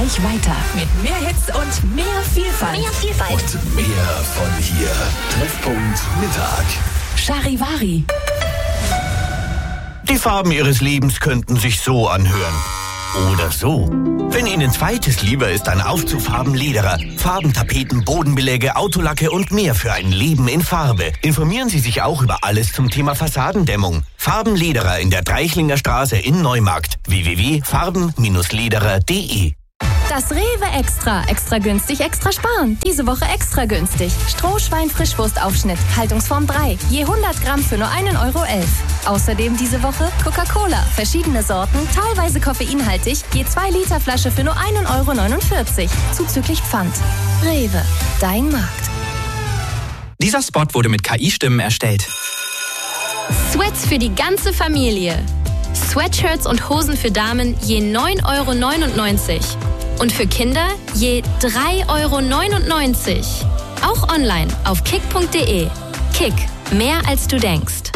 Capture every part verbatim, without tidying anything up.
gleich weiter mit mehr Hits und mehr Vielfalt. Mehr Vielfalt. Und mehr von hier. Treffpunkt Mittag. Charivari. Die Farben Ihres Lebens könnten sich so anhören. Oder so. Wenn Ihnen zweites lieber ist, dann auf zu Farbenlederer. Farbentapeten, Bodenbeläge, Autolacke und mehr für ein Leben in Farbe. Informieren Sie sich auch über alles zum Thema Fassadendämmung. Farbenlederer in der Dreichlinger Straße in Neumarkt. w w w punkt farben lederer punkt de. Das Rewe Extra. Extra günstig, extra sparen. Diese Woche extra günstig. Strohschwein-Frischwurstaufschnitt, Haltungsform drei. Je hundert Gramm für nur einen Euro elf. Außerdem diese Woche Coca-Cola. Verschiedene Sorten, teilweise koffeinhaltig. Je zwei Liter Flasche für nur einen Euro neunundvierzig. Zuzüglich Pfand. Rewe. Dein Markt. Dieser Spot wurde mit K I-Stimmen erstellt. Sweats für die ganze Familie. Sweatshirts und Hosen für Damen je neun Euro neunundneunzig. Und für Kinder je drei Euro neunundneunzig. Auch online auf kick punkt de. Kick, mehr als du denkst.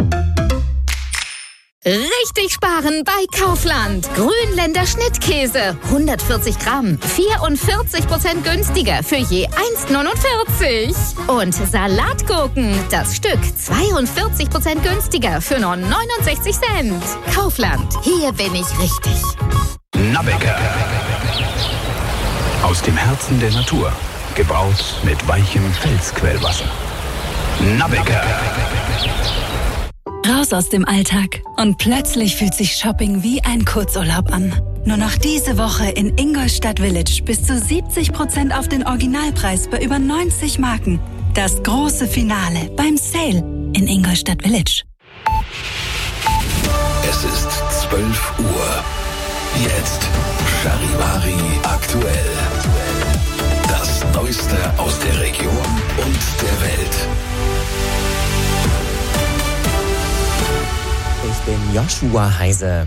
Richtig sparen bei Kaufland. Grünländer Schnittkäse. hundertvierzig Gramm. vierundvierzig Prozent günstiger für je eins neunundvierzig. Und Salatgurken. Das Stück zweiundvierzig Prozent günstiger für nur neunundsechzig Cent. Kaufland. Hier bin ich richtig. Nabecker. Aus dem Herzen der Natur. Gebraut mit weichem Felsquellwasser. Nabecker. Raus aus dem Alltag. Und plötzlich fühlt sich Shopping wie ein Kurzurlaub an. Nur noch diese Woche in Ingolstadt Village bis zu siebzig Prozent auf den Originalpreis bei über neunzig Marken. Das große Finale beim Sale in Ingolstadt Village. Es ist zwölf Uhr. Jetzt Charivari aktuell. Das Neueste aus der Region und der Welt. Ich bin Joshua Heise.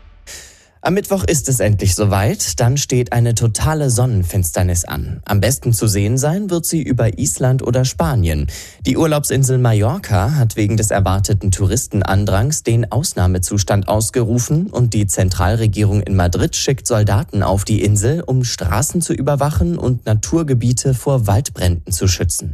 Am Mittwoch ist es endlich soweit, dann steht eine totale Sonnenfinsternis an. Am besten zu sehen sein wird sie über Island oder Spanien. Die Urlaubsinsel Mallorca hat wegen des erwarteten Touristenandrangs den Ausnahmezustand ausgerufen und die Zentralregierung in Madrid schickt Soldaten auf die Insel, um Straßen zu überwachen und Naturgebiete vor Waldbränden zu schützen.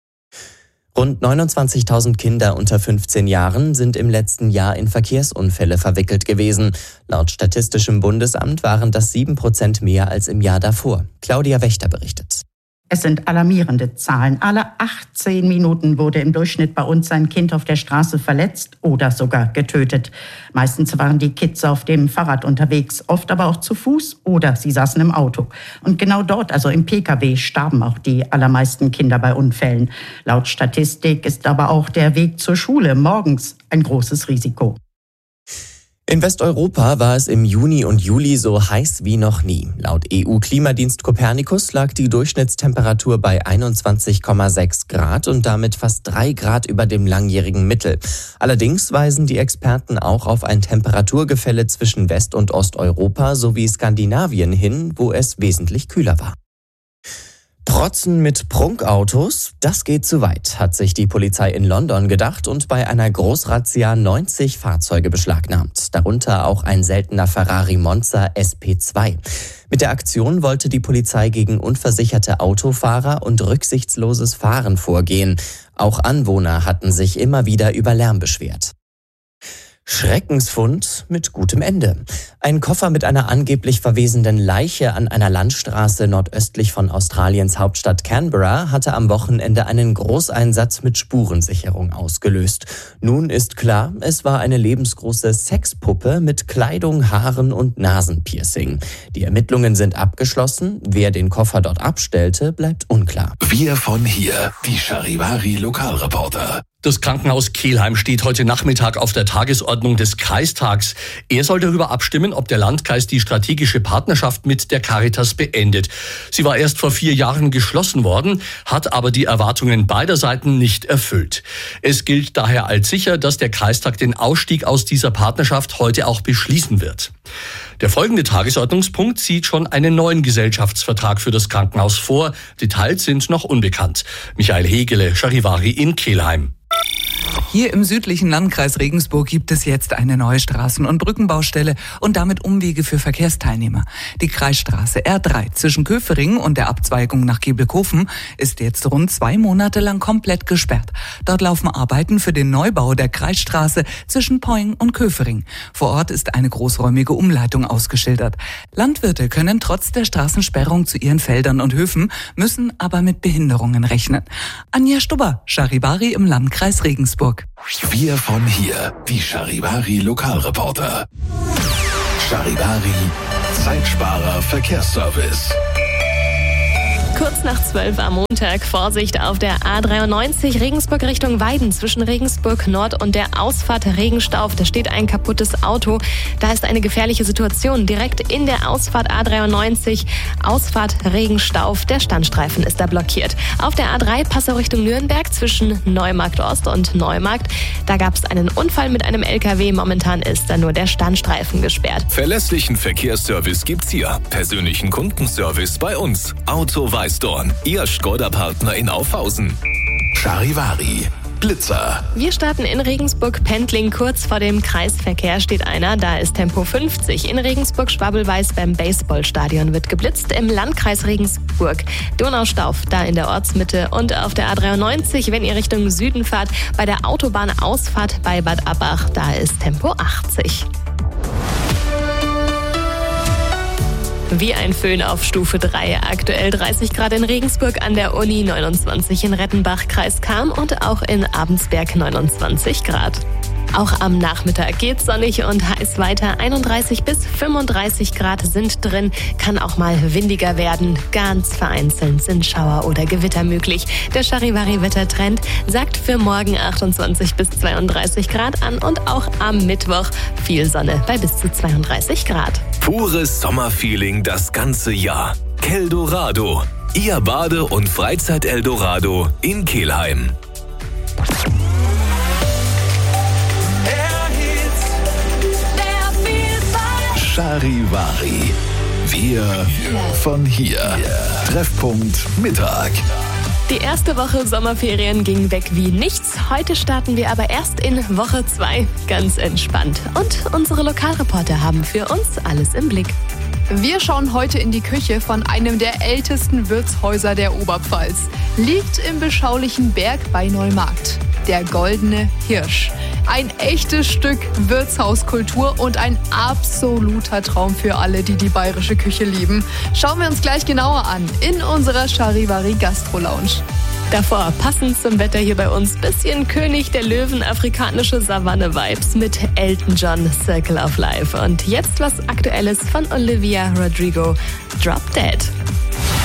Rund neunundzwanzigtausend Kinder unter fünfzehn Jahren sind im letzten Jahr in Verkehrsunfälle verwickelt gewesen. Laut Statistischem Bundesamt waren das sieben Prozent mehr als im Jahr davor. Claudia Wächter berichtet. Es sind alarmierende Zahlen. Alle achtzehn Minuten wurde im Durchschnitt bei uns ein Kind auf der Straße verletzt oder sogar getötet. Meistens waren die Kids auf dem Fahrrad unterwegs, oft aber auch zu Fuß oder sie saßen im Auto. Und genau dort, also im Pkw, starben auch die allermeisten Kinder bei Unfällen. Laut Statistik ist aber auch der Weg zur Schule morgens ein großes Risiko. In Westeuropa war es im Juni und Juli so heiß wie noch nie. Laut E U-Klimadienst Copernicus lag die Durchschnittstemperatur bei einundzwanzig Komma sechs Grad und damit fast drei Grad über dem langjährigen Mittel. Allerdings weisen die Experten auch auf ein Temperaturgefälle zwischen West- und Osteuropa sowie Skandinavien hin, wo es wesentlich kühler war. Protzen mit Prunkautos, das geht zu weit, hat sich die Polizei in London gedacht und bei einer Großrazzia neunzig Fahrzeuge beschlagnahmt, darunter auch ein seltener Ferrari Monza S P zwei. Mit der Aktion wollte die Polizei gegen unversicherte Autofahrer und rücksichtsloses Fahren vorgehen. Auch Anwohner hatten sich immer wieder über Lärm beschwert. Schreckensfund mit gutem Ende. Ein Koffer mit einer angeblich verwesenden Leiche an einer Landstraße nordöstlich von Australiens Hauptstadt Canberra hatte am Wochenende einen Großeinsatz mit Spurensicherung ausgelöst. Nun ist klar, es war eine lebensgroße Sexpuppe mit Kleidung, Haaren und Nasenpiercing. Die Ermittlungen sind abgeschlossen. Wer den Koffer dort abstellte, bleibt unklar. Wir von hier, die Charivari Lokalreporter. Das Krankenhaus Kelheim steht heute Nachmittag auf der Tagesordnung des Kreistags. Er soll darüber abstimmen, ob der Landkreis die strategische Partnerschaft mit der Caritas beendet. Sie war erst vor vier Jahren geschlossen worden, hat aber die Erwartungen beider Seiten nicht erfüllt. Es gilt daher als sicher, dass der Kreistag den Ausstieg aus dieser Partnerschaft heute auch beschließen wird. Der folgende Tagesordnungspunkt sieht schon einen neuen Gesellschaftsvertrag für das Krankenhaus vor. Details sind noch unbekannt. Michael Hegele, Charivari in Kelheim. Hier im südlichen Landkreis Regensburg gibt es jetzt eine neue Straßen- und Brückenbaustelle und damit Umwege für Verkehrsteilnehmer. Die Kreisstraße R drei zwischen Köfering und der Abzweigung nach Gebelkofen ist jetzt rund zwei Monate lang komplett gesperrt. Dort laufen Arbeiten für den Neubau der Kreisstraße zwischen Poing und Köfering. Vor Ort ist eine großräumige Umleitung ausgeschildert. Landwirte können trotz der Straßensperrung zu ihren Feldern und Höfen, müssen aber mit Behinderungen rechnen. Anja Stubber, Charivari im Landkreis Regensburg. Wir von hier, die Charivari Lokalreporter. Charivari, Zeitsparer Verkehrsservice. Kurz nach zwölf am Montag, Vorsicht auf der A dreiundneunzig Regensburg Richtung Weiden zwischen Regensburg Nord und der Ausfahrt Regenstauf. Da steht ein kaputtes Auto. Da ist eine gefährliche Situation direkt in der Ausfahrt A dreiundneunzig. Ausfahrt Regenstauf. Der Standstreifen ist da blockiert. Auf der A drei Passau Richtung Nürnberg zwischen Neumarkt Ost und Neumarkt. Da gab es einen Unfall mit einem L K W. Momentan ist da nur der Standstreifen gesperrt. Verlässlichen Verkehrsservice gibt's hier. Persönlichen Kundenservice bei uns. Auto Weißdorn, Ihr Skoda-Partner in Aufhausen. Charivari, Blitzer. Wir starten in Regensburg Pendling. Kurz vor dem Kreisverkehr steht einer. Da ist Tempo fünfzig. In Regensburg-Schwabelweiß beim Baseballstadion wird geblitzt. Im Landkreis Regensburg Donaustauf, da in der Ortsmitte. Und auf der A dreiundneunzig, wenn ihr Richtung Süden fahrt, bei der Autobahnausfahrt bei Bad Abbach, da ist Tempo achtzig. Wie ein Föhn auf Stufe drei. Aktuell dreißig Grad in Regensburg an der Uni, neunundzwanzig in Rettenbach, Kreis Cham und auch in Abensberg neunundzwanzig Grad. Auch am Nachmittag geht's sonnig und heiß weiter. einunddreißig bis fünfunddreißig Grad sind drin. Kann auch mal windiger werden. Ganz vereinzelt sind Schauer oder Gewitter möglich. Der Charivari-Wettertrend sagt für morgen achtundzwanzig bis zweiunddreißig Grad an und auch am Mittwoch viel Sonne bei bis zu zweiunddreißig Grad. Pures Sommerfeeling das ganze Jahr. Keldorado, Ihr Bade- und Freizeit-Eldorado in Kelheim. Charivari. Wir von hier. Treffpunkt Mittag. Die erste Woche Sommerferien ging weg wie nichts. Heute starten wir aber erst in Woche zwei. Ganz entspannt. Und unsere Lokalreporter haben für uns alles im Blick. Wir schauen heute in die Küche von einem der ältesten Wirtshäuser der Oberpfalz. Liegt im beschaulichen Berg bei Neumarkt. Der Goldene Hirsch. Ein echtes Stück Wirtshauskultur und ein absoluter Traum für alle, die die bayerische Küche lieben. Schauen wir uns gleich genauer an in unserer Charivari Gastro Lounge. Davor, passend zum Wetter hier bei uns, bisschen König der Löwen, afrikanische Savanne-Vibes mit Elton John, Circle of Life. Und jetzt was Aktuelles von Olivia Rodrigo, Drop Dead.